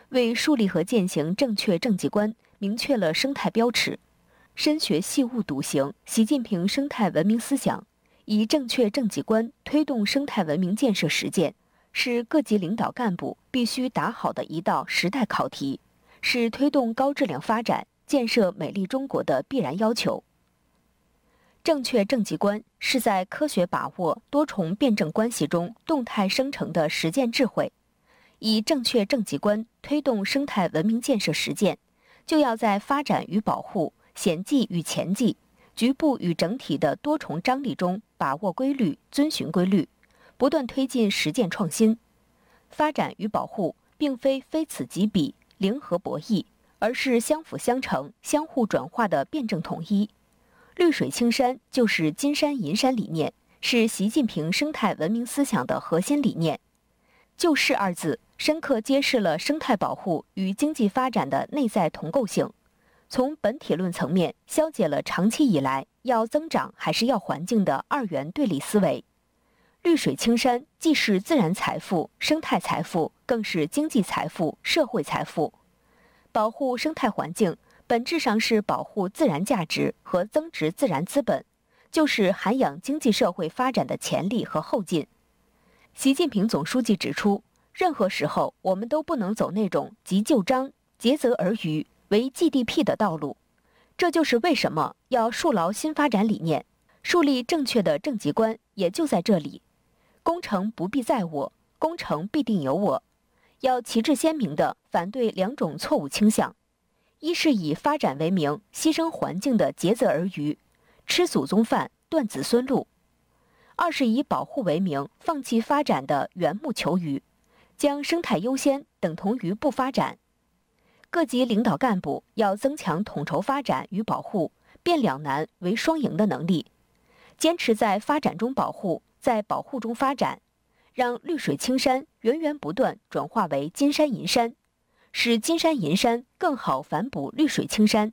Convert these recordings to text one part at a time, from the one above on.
为树立和践行正确政绩观明确了生态标尺。深学细务笃行习近平生态文明思想，以正确政绩观推动生态文明建设实践，是各级领导干部必须打好的一道时代考题，是推动高质量发展、建设美丽中国的必然要求。正确政绩观是在科学把握多重辩证关系中动态生成的实践智慧。以正确政绩观推动生态文明建设实践，就要在发展与保护、险际与前际、局部与整体的多重张力中把握规律、遵循规律，不断推进实践创新。发展与保护并非非此即彼、零和博弈，而是相辅相成、相互转化的辩证统一。绿水青山就是金山银山理念，是习近平生态文明思想的核心理念。就事二字深刻揭示了生态保护与经济发展的内在同构性，从本体论层面消解了长期以来要增长还是要环境的二元对立思维。绿水青山既是自然财富、生态财富，更是经济财富、社会财富。保护生态环境本质上是保护自然价值和增值自然资本，就是涵养经济社会发展的潜力和后劲。习近平总书记指出，任何时候我们都不能走那种急就章、竭泽而渔、为 GDP 的道路。这就是为什么要树牢新发展理念，树立正确的政绩观，也就在这里。工程不必在我，工程必定有我。要旗帜鲜明地反对两种错误倾向：一是以发展为名牺牲环境的竭泽而渔，吃祖宗饭、断子孙路；二是以保护为名放弃发展的缘木求鱼，将生态优先等同于不发展。各级领导干部要增强统筹发展与保护变两难为双赢的能力，坚持在发展中保护，在保护中发展，让绿水青山源源不断转化为金山银山，使金山银山更好反哺绿水青山。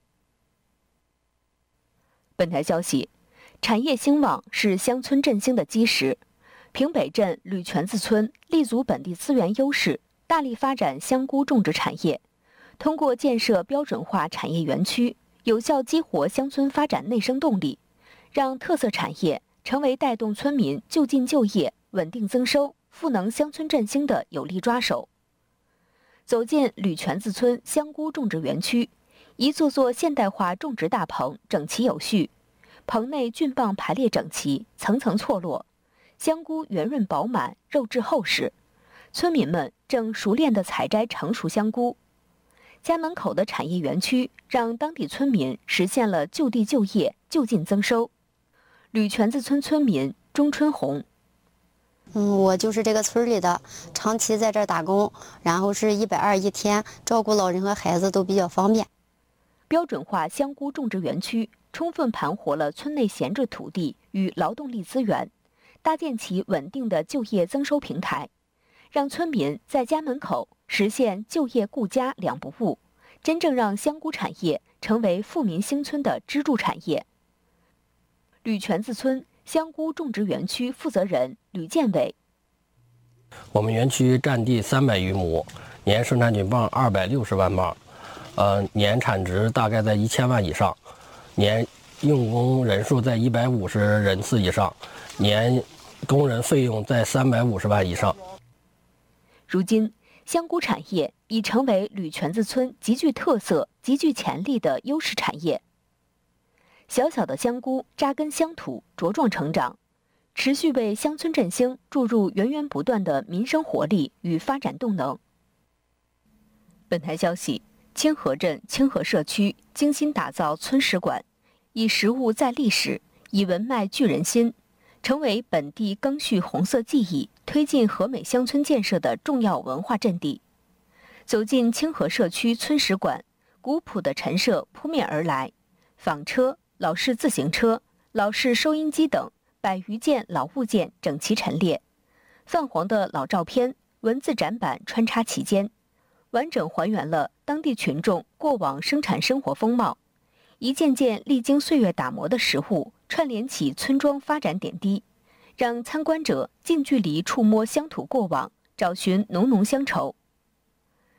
本台消息，产业兴旺是乡村振兴的基石。平北镇吕泉子村立足本地资源优势，大力发展香菇种植产业，通过建设标准化产业园区，有效激活乡村发展内生动力，让特色产业成为带动村民就近就业、稳定增收、赋能乡村振兴的有力抓手。走进吕泉子村香菇种植园区，一座座现代化种植大棚整齐有序，棚内菌棒排列整齐，层层错落，香菇圆润饱满，肉质厚实。村民们正熟练地采摘成熟香菇。家门口的产业园区让当地村民实现了就地就业、就近增收。吕泉子村村民钟春红， 我就是这个村里的，长期在这儿打工，然后是120一天，照顾老人和孩子都比较方便。 标准化香菇种植园区充分盘活了村内闲置土地与劳动力资源，搭建起稳定的就业增收平台，让村民在家门口实现就业顾家两不误，真正让香菇产业成为富民兴村的支柱产业。吕泉子村香菇种植园区负责人吕建伟， 我们园区占地300余亩，年生产菌棒260万棒，年产值大概在1000万以上，年用工人数在150人次以上，年工人费用在350万以上。 如今，香菇产业已成为吕泉子村极具特色、极具潜力的优势产业。小小的香菇扎根乡土，茁壮成长，持续为乡村振兴注入源源不断的民生活力与发展动能。本台消息，清河镇清河社区精心打造村史馆，以实物载历史，以文脉聚人心，成为本地赓续红色记忆、推进和美乡村建设的重要文化阵地。走进清河社区村史馆，古朴的陈设扑面而来，纺车、老式自行车、老式收音机等100余件老物件整齐陈列，泛黄的老照片、文字展板穿插其间，完整还原了当地群众过往生产生活风貌。一件件历经岁月打磨的实物串联起村庄发展点滴，让参观者近距离触摸乡土过往，找寻浓浓乡愁。